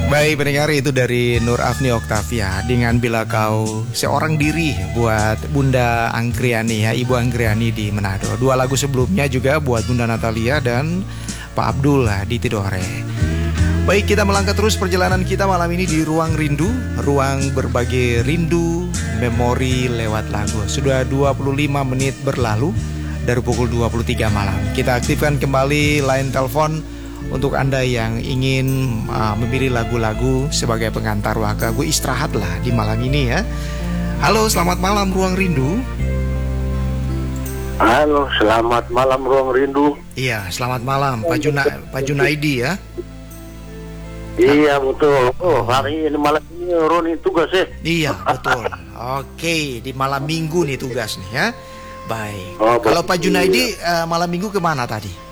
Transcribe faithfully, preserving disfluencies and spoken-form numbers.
Baik pendengar, itu dari Nur Afni Oktavia dengan Bila Kau Seorang Diri buat Bunda Anggriani ya, Ibu Anggriani di Manado. Dua lagu sebelumnya juga buat Bunda Natalia dan Pak Abdul lah di Tidore. Baik, kita melangkah terus perjalanan kita malam ini di Ruang Rindu, ruang berbagi rindu, memori lewat lagu. Sudah dua puluh lima menit berlalu dari pukul dua puluh tiga malam. Kita aktifkan kembali line telepon untuk Anda yang ingin uh, memilih lagu-lagu sebagai pengantar waktu istirahat lah di malam ini ya. Halo, selamat malam Ruang Rindu. Halo, selamat malam Ruang Rindu. Iya, selamat malam Pak Juna, Pak Junaidi ya. Iya betul. Oh, hari ini malam ini Roni tugas ya. Iya betul. Oke, di malam minggu nih tugas nih ya. Baik. Oh, Kalau Pak Junaidi uh, malam minggu kemana tadi?